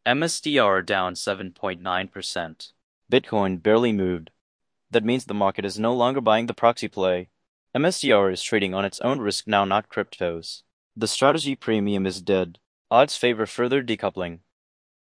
MSTR down 7.9%. Bitcoin barely moved. That means the market is no longer buying the proxy play. MSTR is trading on its own risk now, not cryptos. The strategy premium is dead. Odds favor further decoupling.